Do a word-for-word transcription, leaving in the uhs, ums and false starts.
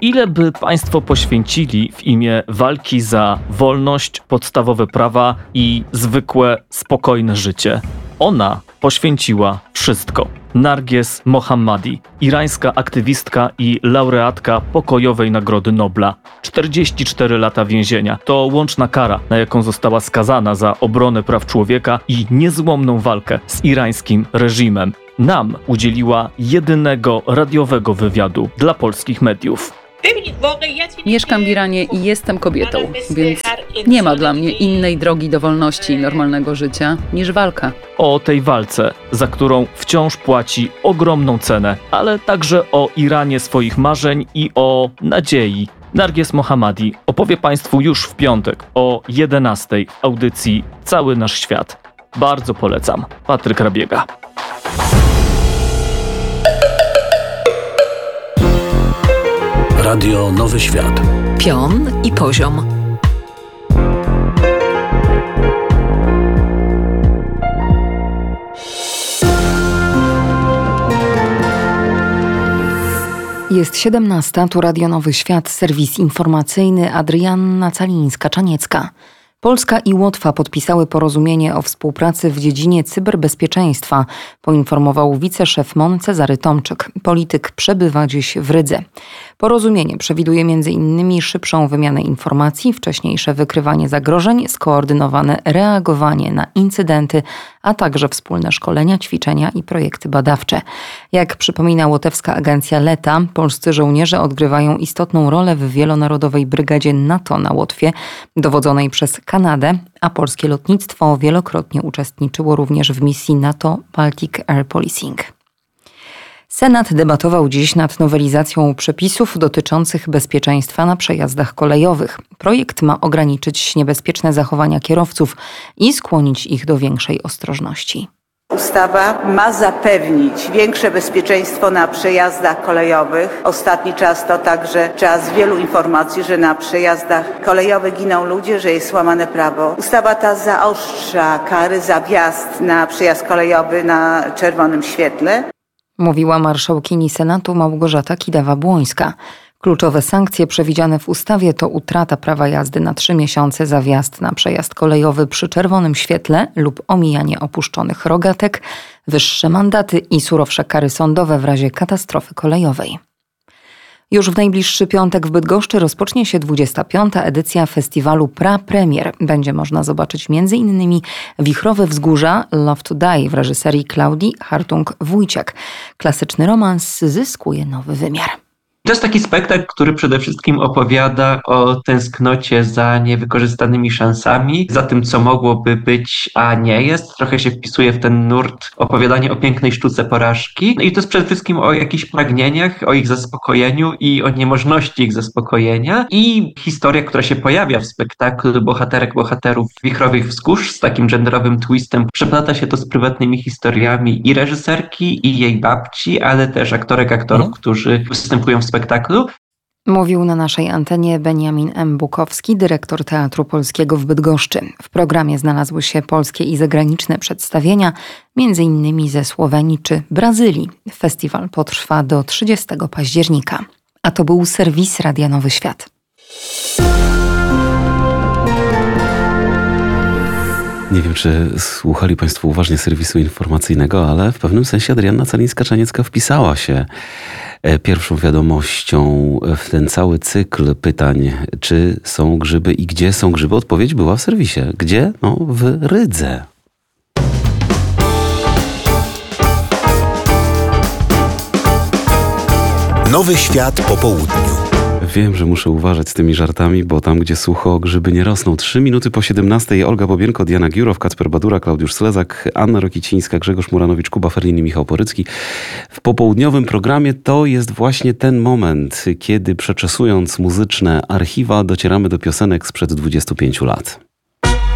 Ile by państwo poświęcili w imię walki za wolność, podstawowe prawa i zwykłe, spokojne życie? Ona poświęciła wszystko. Narges Mohammadi, irańska aktywistka i laureatka pokojowej Nagrody Nobla. czterdzieści cztery lata więzienia to łączna kara, na jaką została skazana za obronę praw człowieka i niezłomną walkę z irańskim reżimem. Nam udzieliła jedynego radiowego wywiadu dla polskich mediów. Mieszkam w Iranie i jestem kobietą, więc nie ma dla mnie innej drogi do wolności i normalnego życia niż walka. O tej walce, za którą wciąż płaci ogromną cenę, ale także o Iranie swoich marzeń i o nadziei. Narges Mohammadi opowie Państwu już w piątek o jedenastej w audycji Cały Nasz Świat. Bardzo polecam. Patryk Rabiega. Radio Nowy Świat. Pion i poziom. Jest siedemnasta, tu Radio Nowy Świat, serwis informacyjny, Adrianna Calińska-Czaniecka. Polska i Łotwa podpisały porozumienie o współpracy w dziedzinie cyberbezpieczeństwa, poinformował wiceszef M O N Cezary Tomczyk. Polityk przebywa dziś w Rydze. Porozumienie przewiduje między innymi szybszą wymianę informacji, wcześniejsze wykrywanie zagrożeń, skoordynowane reagowanie na incydenty, a także wspólne szkolenia, ćwiczenia i projekty badawcze. Jak przypomina łotewska agencja Leta, polscy żołnierze odgrywają istotną rolę w wielonarodowej brygadzie NATO na Łotwie, dowodzonej przez Kanadę, a polskie lotnictwo wielokrotnie uczestniczyło również w misji NATO Baltic Air Policing. Senat debatował dziś nad nowelizacją przepisów dotyczących bezpieczeństwa na przejazdach kolejowych. Projekt ma ograniczyć niebezpieczne zachowania kierowców i skłonić ich do większej ostrożności. Ustawa ma zapewnić większe bezpieczeństwo na przejazdach kolejowych. Ostatni czas to także czas wielu informacji, że na przejazdach kolejowych giną ludzie, że jest łamane prawo. Ustawa ta zaostrza kary za wjazd na przejazd kolejowy na czerwonym świetle. Mówiła marszałkini Senatu Małgorzata Kidawa-Błońska. Kluczowe sankcje przewidziane w ustawie to utrata prawa jazdy na trzy miesiące za wjazd na przejazd kolejowy przy czerwonym świetle lub omijanie opuszczonych rogatek, wyższe mandaty i surowsze kary sądowe w razie katastrofy kolejowej. Już w najbliższy piątek w Bydgoszczy rozpocznie się dwudziesta piąta edycja festiwalu Pra-Premier. Będzie można zobaczyć między innymi Wichrowe Wzgórza, Love to Die w reżyserii Klaudii Hartung-Wójciak. Klasyczny romans zyskuje nowy wymiar. To jest taki spektakl, który przede wszystkim opowiada o tęsknocie za niewykorzystanymi szansami, za tym, co mogłoby być, a nie jest. Trochę się wpisuje w ten nurt opowiadania o pięknej sztuce porażki. No i to jest przede wszystkim o jakichś pragnieniach, o ich zaspokojeniu i o niemożności ich zaspokojenia. I historia, która się pojawia w spektaklu bohaterek, bohaterów Wichrowych Wzgórz z takim genderowym twistem, przeplata się to z prywatnymi historiami i reżyserki, i jej babci, ale też aktorek, aktorów, hmm. którzy występują w spektaklu. Mówił na naszej antenie Beniamin M. Bukowski, dyrektor Teatru Polskiego w Bydgoszczy. W programie znalazły się polskie i zagraniczne przedstawienia, między innymi ze Słowenii czy Brazylii. Festiwal potrwa do trzydziestego października. A to był serwis Radia Nowy Świat. Nie wiem, czy słuchali Państwo uważnie serwisu informacyjnego, ale w pewnym sensie Adrianna Calińska-Czaniecka wpisała się pierwszą wiadomością w ten cały cykl pytań, czy są grzyby i gdzie są grzyby. Odpowiedź była w serwisie. Gdzie? No, w Rydze. Nowy Świat po południu. Wiem, że muszę uważać z tymi żartami, bo tam, gdzie sucho, grzyby nie rosną. Trzy minuty po siedemnastej. Olga Bobienko, Diana Giurow, Kacper Badura, Klaudiusz Slezak, Anna Rokicińska, Grzegorz Muranowicz, Kuba Ferlin i Michał Porycki. W popołudniowym programie to jest właśnie ten moment, kiedy przeczesując muzyczne archiwa docieramy do piosenek sprzed dwudziestu pięciu lat.